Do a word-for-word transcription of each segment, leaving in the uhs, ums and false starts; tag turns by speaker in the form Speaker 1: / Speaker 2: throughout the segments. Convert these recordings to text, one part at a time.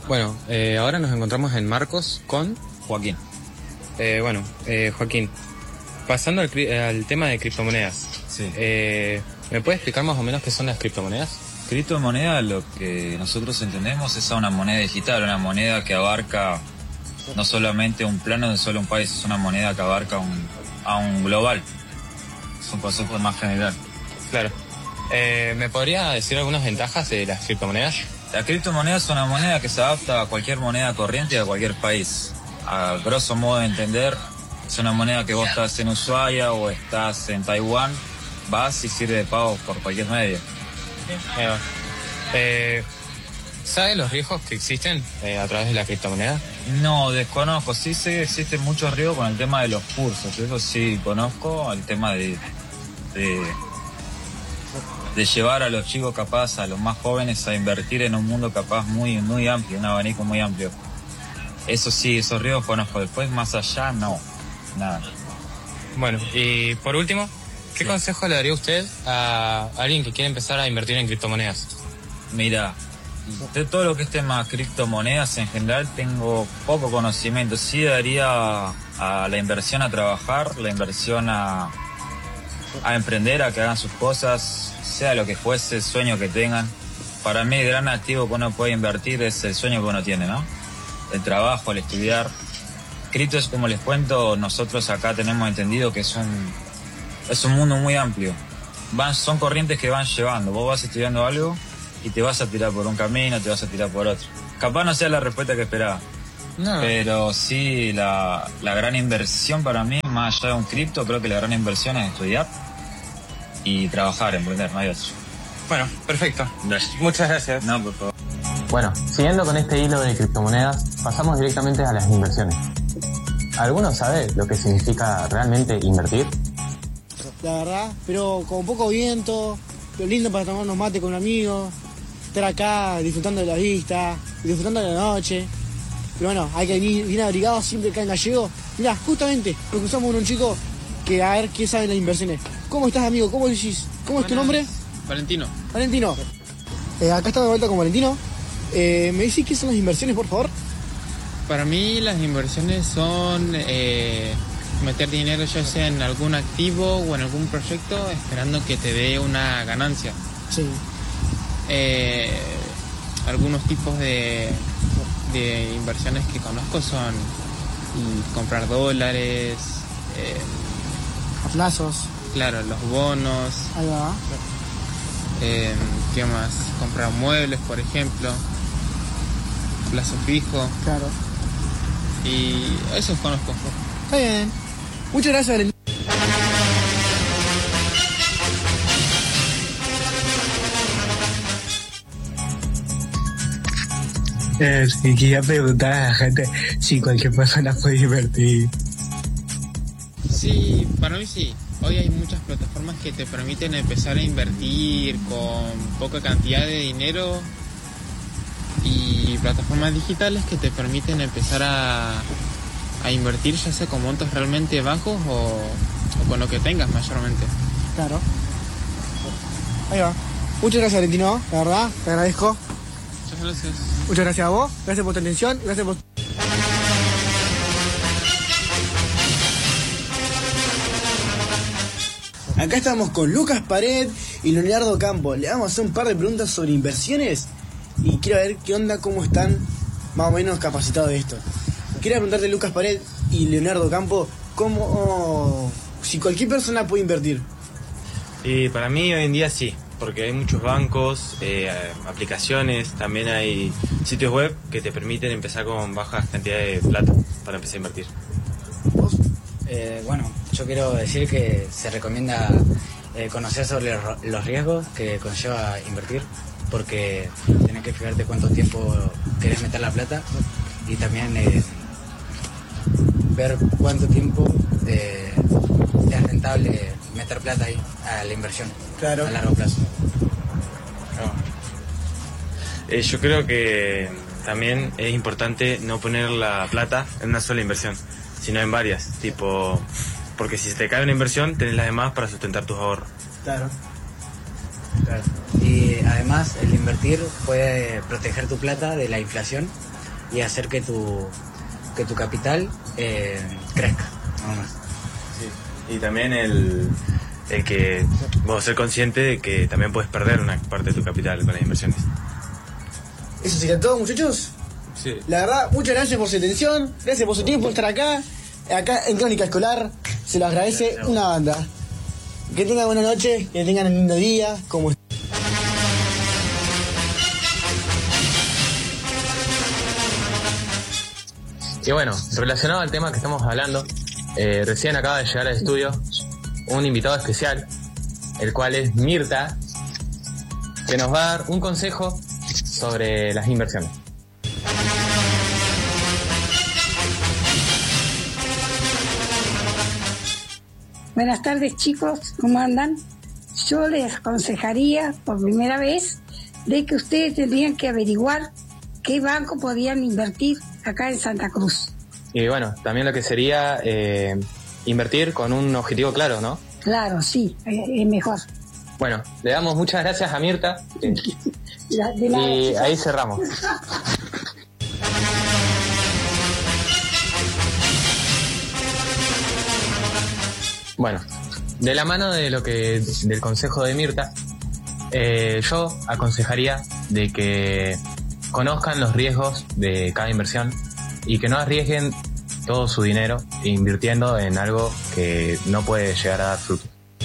Speaker 1: Bueno, eh, ahora nos encontramos en Marcos con
Speaker 2: Joaquín.
Speaker 1: Eh, bueno, eh, Joaquín, pasando al, al tema de criptomonedas.
Speaker 2: Sí.
Speaker 1: Eh, ¿Me puedes explicar más o menos qué son las criptomonedas?
Speaker 2: Criptomoneda, lo que nosotros entendemos es una moneda digital, una moneda que abarca no solamente un plano de solo un país, es una moneda que abarca un, a un global. Es un concepto más general.
Speaker 1: Claro. Eh, ¿Me podría decir algunas ventajas de las criptomonedas?
Speaker 2: La criptomoneda es una moneda que se adapta a cualquier moneda corriente de cualquier país. A grosso modo de entender, es una moneda que vos estás en Ushuaia o estás en Taiwán, vas y sirve de pago por cualquier medio.
Speaker 1: Eh, eh, ¿Sabes los riesgos que existen eh, a través de la criptomoneda?
Speaker 2: No, desconozco. Sí sé que existen muchos riesgos con el tema de los cursos. Eso sí conozco, el tema de, de, de llevar a los chicos capaz, a los más jóvenes, a invertir en un mundo capaz muy, muy amplio, un abanico muy amplio. Eso sí, esos riesgos conozco. Después, más allá, no. Nada.
Speaker 1: Bueno, y por último, ¿qué sí. consejo le daría usted a alguien que quiere empezar a invertir en criptomonedas?
Speaker 2: Mira, de todo lo que es tema criptomonedas en general tengo poco conocimiento. Sí daría a la inversión a trabajar, la inversión a, a emprender, a que hagan sus cosas, sea lo que fuese, el sueño que tengan. Para mí el gran activo que uno puede invertir es el sueño que uno tiene, ¿no? El trabajo, el estudiar. Cripto es, como les cuento, nosotros acá tenemos entendido que es un, es un mundo muy amplio. Van, son corrientes que van llevando. Vos vas estudiando algo y te vas a tirar por un camino, te vas a tirar por otro. Capaz no sea la respuesta que esperaba. No. Pero sí, la, la gran inversión para mí, más allá de un cripto, creo que la gran inversión es estudiar y trabajar, emprender, no hay otro.
Speaker 1: Bueno, perfecto.
Speaker 2: Gracias.
Speaker 1: Muchas gracias.
Speaker 2: No, por favor.
Speaker 3: Bueno, siguiendo con este hilo de criptomonedas, pasamos directamente a las inversiones. ¿Alguno sabe lo que significa realmente invertir?
Speaker 4: La verdad, pero con poco viento, lo lindo para tomar unos mates con amigos, estar acá disfrutando de la vista, disfrutando de la noche. Pero bueno, hay que venir bien abrigados siempre acá en Gallego. Mirá, justamente nos cruzamos con un chico que a ver qué sabe de las inversiones. ¿Cómo estás, amigo? ¿Cómo decís? ¿Cómo es tu nombre?
Speaker 1: Valentino.
Speaker 4: Valentino. Eh, acá estamos de vuelta con Valentino. Eh, ¿Me decís qué son las inversiones, por favor?
Speaker 5: Para mí las inversiones son eh, meter dinero ya sea en algún activo o en algún proyecto esperando que te dé una ganancia.
Speaker 4: Sí.
Speaker 5: Eh, algunos tipos de, de inversiones que conozco son y comprar dólares. Eh,
Speaker 4: A plazos.
Speaker 5: Claro, los bonos.
Speaker 4: Ahí va.
Speaker 5: Eh, ¿Qué más? Comprar muebles, por ejemplo. Plazo fijo.
Speaker 4: Claro.
Speaker 5: Y eso conozco.
Speaker 4: Está bien. Muchas gracias, Valentín.
Speaker 6: Eh, sí, quería preguntar a la gente si cualquier persona puede invertir.
Speaker 5: Sí, para mí sí. Hoy hay muchas plataformas que te permiten empezar a invertir con poca cantidad de dinero y plataformas digitales que te permiten empezar a, a invertir ya sea con montos realmente bajos o, o con lo que tengas mayormente.
Speaker 4: Claro. Ahí va. Muchas gracias, Valentino, la verdad, te agradezco.
Speaker 5: Muchas gracias.
Speaker 4: Muchas gracias a vos, gracias por tu atención, gracias por... Acá estamos con Lucas Pared y Leonardo Campo. Le vamos a hacer un par de preguntas sobre inversiones y quiero ver qué onda, cómo están más o menos capacitados de esto. Quería preguntarte, Lucas Pared y Leonardo Campo, cómo, si cualquier persona puede invertir.
Speaker 1: Y para mí hoy en día sí, porque hay muchos bancos, eh, aplicaciones, también hay sitios web que te permiten empezar con bajas cantidades de plata para empezar a invertir.
Speaker 4: ¿Vos?
Speaker 7: Eh, bueno, yo quiero decir que se recomienda eh, conocer sobre los riesgos que conlleva invertir, porque tenés que fijarte cuánto tiempo querés meter la plata y también eh, ver cuánto tiempo eh, es rentable meter plata ahí a la inversión,
Speaker 4: claro,
Speaker 7: a largo plazo.
Speaker 1: No. Eh, yo creo que también es importante no poner la plata en una sola inversión, sino en varias, tipo, porque si se te cae una inversión, tenés las demás para sustentar tus ahorros.
Speaker 4: Claro.
Speaker 7: Claro. Y además el invertir puede proteger tu plata de la inflación y hacer que tu, que tu capital eh, crezca, nada más.
Speaker 1: Sí. Y también el, el que vos ser consciente de que también puedes perder una parte de tu capital con las inversiones.
Speaker 4: Eso sería todo, muchachos.
Speaker 1: Sí.
Speaker 4: La verdad, muchas gracias por su atención, gracias por su tiempo, por estar acá, acá en Crónica Escolar. Se lo agradece una banda. Que tengan buena noche, que tengan un lindo día, como
Speaker 3: Y bueno, relacionado al tema que estamos hablando, eh, recién acaba de llegar al estudio un invitado especial, el cual es Mirta, que nos va a dar un consejo sobre las inversiones.
Speaker 8: Buenas tardes, chicos, ¿cómo andan? Yo les aconsejaría por primera vez de que ustedes tendrían que averiguar qué banco podían invertir acá en Santa Cruz.
Speaker 3: Y bueno, también lo que sería eh, invertir con un objetivo claro, ¿no?
Speaker 8: Claro, sí, es mejor.
Speaker 3: Bueno, le damos muchas gracias a Mirta
Speaker 8: La- de nada,
Speaker 3: y
Speaker 8: chicos.
Speaker 3: ahí cerramos. Bueno, de la mano de lo que del consejo de Mirta, eh, yo aconsejaría de que conozcan los riesgos de cada inversión y que no arriesguen todo su dinero invirtiendo en algo que no puede llegar a dar fruto.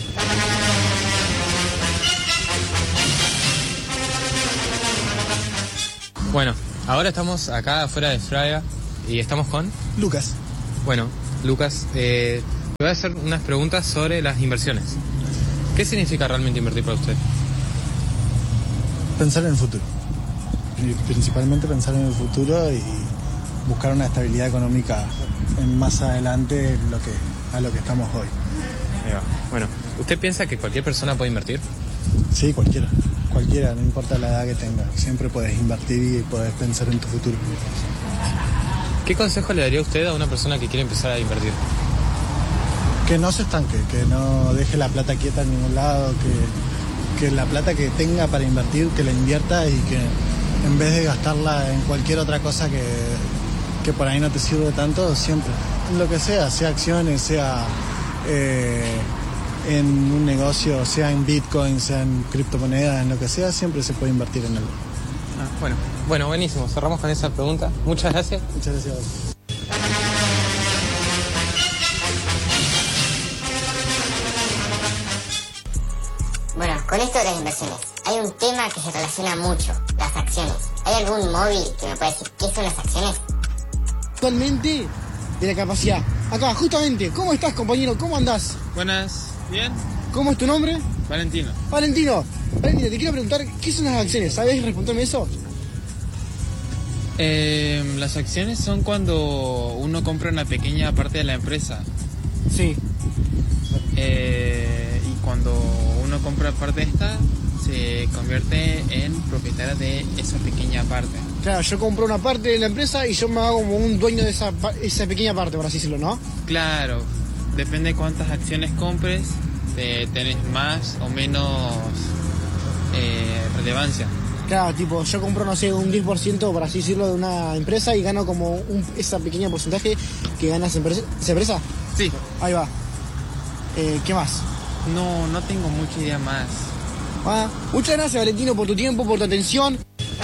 Speaker 3: Bueno, ahora estamos acá afuera de Fraga y estamos con
Speaker 4: Lucas.
Speaker 3: Bueno, Lucas, eh, te voy a hacer unas preguntas sobre las inversiones. ¿Qué significa realmente invertir para usted?
Speaker 9: Pensar en el futuro. Y principalmente pensar en el futuro y buscar una estabilidad económica en más adelante lo que, a lo que estamos hoy.
Speaker 3: Ahí va. Bueno, ¿usted piensa que cualquier persona puede invertir?
Speaker 9: Sí, cualquiera. Cualquiera, no importa la edad que tenga. Siempre puedes invertir y puedes pensar en tu futuro.
Speaker 3: ¿Qué consejo le daría usted a una persona que quiere empezar a invertir?
Speaker 9: Que no se estanque, que no deje la plata quieta en ningún lado, que, que la plata que tenga para invertir, que la invierta y que en vez de gastarla en cualquier otra cosa que, que por ahí no te sirve tanto, siempre, en lo que sea, sea acciones, sea eh, en un negocio, sea en Bitcoin, sea en criptomonedas, en lo que sea, siempre se puede invertir en algo.
Speaker 3: Ah, bueno, bueno, buenísimo. Cerramos con esa pregunta. Muchas gracias.
Speaker 9: Muchas gracias.
Speaker 10: Bueno, con esto de las inversiones, hay un tema que se relaciona mucho, las acciones. ¿Hay algún móvil que me pueda decir qué son las acciones?
Speaker 4: Actualmente de la capacidad. Acá, justamente, ¿cómo estás, compañero? ¿Cómo andás?
Speaker 5: Buenas, ¿bien?
Speaker 4: ¿Cómo es tu nombre?
Speaker 5: Valentino.
Speaker 4: Valentino. Valentino, te quiero preguntar, ¿qué son las acciones? ¿Sabes responderme eso?
Speaker 5: Eh, las acciones son cuando uno compra una pequeña parte de la empresa.
Speaker 4: Sí.
Speaker 5: Eh, y cuando uno compra parte de esta, se convierte en propietario de esa pequeña parte.
Speaker 4: Claro, yo compro una parte de la empresa y yo me hago como un dueño de esa, pa- esa pequeña parte, por así decirlo, ¿no?
Speaker 5: Claro, depende de cuántas acciones compres, te, tenés más o menos eh, relevancia.
Speaker 4: Claro, tipo, yo compro, no sé, un diez por ciento, por así decirlo, de una empresa y gano como un, esa pequeña porcentaje que gana esa empresa. ¿Esa empresa?
Speaker 5: Sí.
Speaker 4: Ahí va. Eh, ¿Qué más?
Speaker 5: No, no tengo mucha idea más.
Speaker 4: Ah, muchas gracias, Valentino, por tu tiempo, por tu atención.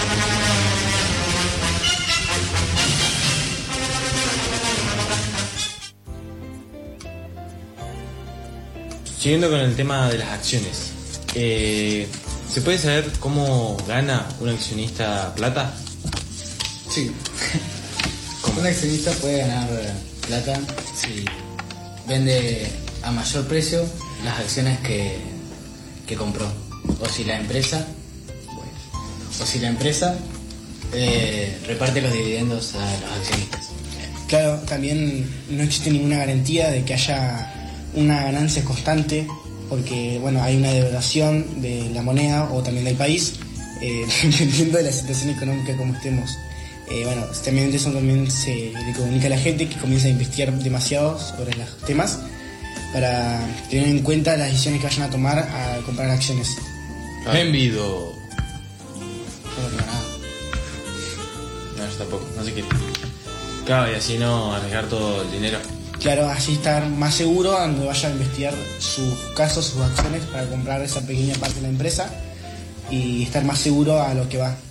Speaker 1: Siguiendo con el tema de las acciones, eh, ¿se puede saber cómo gana un accionista plata?
Speaker 7: Sí. Un accionista puede ganar plata si vende a mayor precio las acciones que, que compró. O si la empresa, bueno, o si la empresa eh, reparte los dividendos a los accionistas.
Speaker 4: Claro, también no existe ninguna garantía de que haya una ganancia constante, porque bueno, hay una devaluación de la moneda o también del país, eh, dependiendo de la situación económica como estemos. Eh, bueno, también eso también se le comunica a la gente que comienza a investigar demasiado sobre los temas para tener en cuenta las decisiones que vayan a tomar a comprar acciones.
Speaker 1: Envido.
Speaker 7: No digo nada.
Speaker 1: No, yo tampoco, no sé qué. Claro, y así no arriesgar todo el dinero.
Speaker 4: Claro, así estar más seguro cuando vaya a investigar sus casos, sus acciones para comprar esa pequeña parte de la empresa y estar más seguro a lo que va.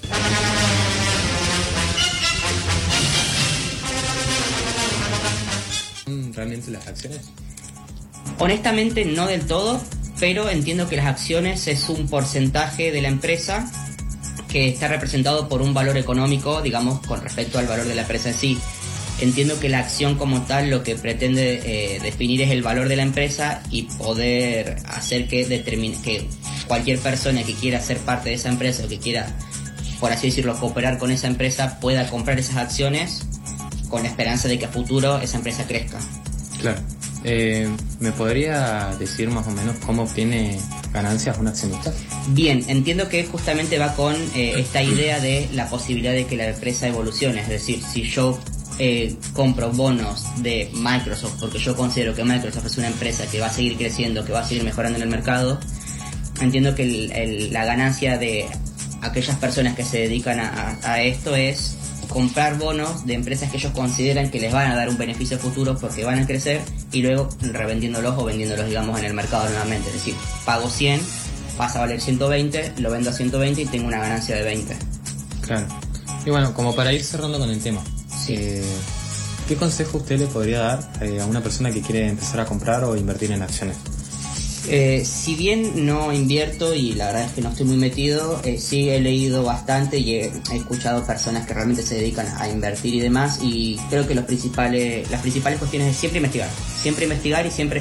Speaker 3: ¿Realmente las acciones?
Speaker 11: Honestamente no del todo, pero entiendo que las acciones es un porcentaje de la empresa que está representado por un valor económico, digamos, con respecto al valor de la empresa en sí. Entiendo que la acción como tal lo que pretende eh, definir es el valor de la empresa y poder hacer que determine que cualquier persona que quiera ser parte de esa empresa o que quiera, por así decirlo, cooperar con esa empresa pueda comprar esas acciones con la esperanza de que a futuro esa empresa crezca.
Speaker 3: Claro. Eh, ¿Me podría decir más o menos cómo obtiene ganancias un accionista?
Speaker 11: Bien, entiendo que justamente va con eh, esta idea de la posibilidad de que la empresa evolucione. Es decir, si yo eh, compro bonos de Microsoft porque yo considero que Microsoft es una empresa que va a seguir creciendo, que va a seguir mejorando en el mercado, entiendo que el, el, la ganancia de aquellas personas que se dedican a, a esto es comprar bonos de empresas que ellos consideran que les van a dar un beneficio futuro porque van a crecer y luego revendiéndolos o vendiéndolos, digamos, en el mercado nuevamente. Es decir, pago cien, pasa a valer ciento veinte, lo vendo a ciento veinte y tengo una ganancia de veinte.
Speaker 3: Claro. Y bueno, como para ir cerrando con el tema,
Speaker 11: sí.
Speaker 3: eh, ¿qué consejo usted le podría dar eh, a una persona que quiere empezar a comprar o invertir en acciones?
Speaker 11: Eh, si bien no invierto y la verdad es que no estoy muy metido, eh, sí he leído bastante y he, he escuchado personas que realmente se dedican a invertir y demás, y creo que los principales, las principales cuestiones es siempre investigar, siempre investigar y siempre